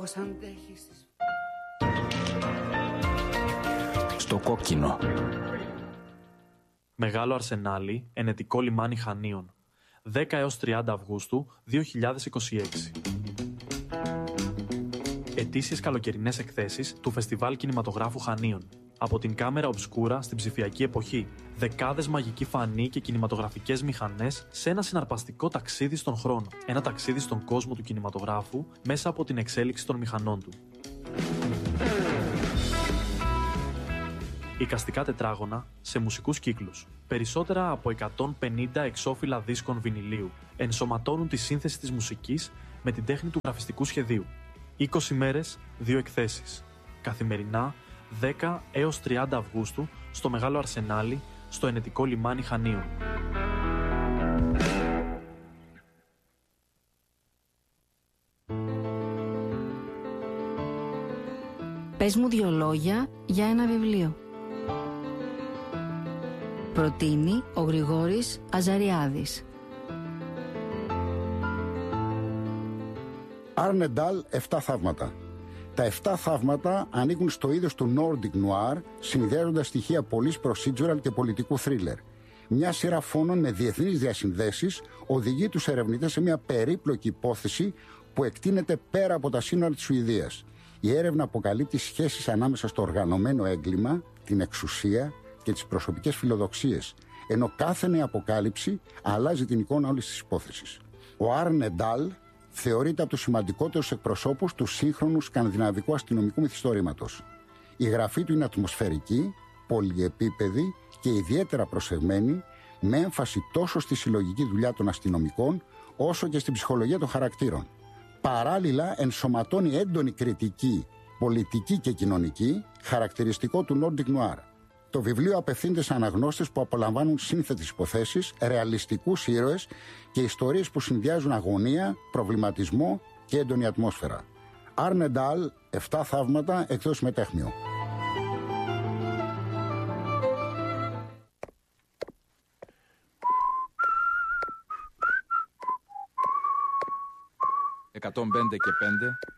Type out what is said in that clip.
Πώς αντέχεις. Στο κόκκινο. Μεγάλο Αρσενάλι, ενετικό λιμάνι Χανίων. 10 έως 30 Αυγούστου 2026. Ετήσιες καλοκαιρινές εκθέσεις του Φεστιβάλ Κινηματογράφου Χανίων. Από την κάμερα ομπσκούρα στην ψηφιακή εποχή. Δεκάδες μαγικοί φανοί και κινηματογραφικές μηχανές σε ένα συναρπαστικό ταξίδι στον χρόνο. Ένα ταξίδι στον κόσμο του κινηματογράφου μέσα από την εξέλιξη των μηχανών του. Εικαστικά τετράγωνα σε μουσικούς κύκλους. Περισσότερα από 150 εξώφυλλα δίσκων βινιλίου ενσωματώνουν τη σύνθεση της μουσικής με την τέχνη του γραφιστικού σχεδίου. 20 μέρες, 2 εκθέσεις. Καθημερινά, 10 έως 30 Αυγούστου, στο Μεγάλο Αρσενάλι, στο ενετικό λιμάνι Χανίων. Πες μου 2 λόγια για ένα βιβλίο. Προτείνει ο Γρηγόρης Αζαριάδης. Arne Dahl, 7 θαύματα. Τα 7 θαύματα ανήκουν στο είδος του Nordic Noir, συνδέοντας στοιχεία police procedural και πολιτικού thriller. Μια σειρά φόνων με διεθνείς διασυνδέσεις οδηγεί τους ερευνητές σε μια περίπλοκη υπόθεση που εκτείνεται πέρα από τα σύνορα της Σουηδίας. Η έρευνα αποκαλύπτει σχέσεις ανάμεσα στο οργανωμένο έγκλημα, την εξουσία και τις προσωπικές φιλοδοξίες, ενώ κάθε νέα αποκάλυψη αλλάζει την εικόνα όλης της υπόθεσης. Ο Arne Dahl θεωρείται από τους σημαντικότερους εκπροσώπους του σύγχρονου σκανδιναβικού αστυνομικού μυθιστορήματος. Η γραφή του είναι ατμοσφαιρική, πολυεπίπεδη και ιδιαίτερα προσεγμένη, με έμφαση τόσο στη συλλογική δουλειά των αστυνομικών, όσο και στην ψυχολογία των χαρακτήρων. Παράλληλα, ενσωματώνει έντονη κριτική, πολιτική και κοινωνική, χαρακτηριστικό του Nordic Noir. Το βιβλίο απευθύνεται σε αναγνώστες που απολαμβάνουν σύνθετες υποθέσεις, ρεαλιστικούς ήρωες και ιστορίες που συνδυάζουν αγωνία, προβληματισμό και έντονη ατμόσφαιρα. Arne Dahl, 7 θαύματα, εκδόσεις Μετέχμιο. «105 και 5»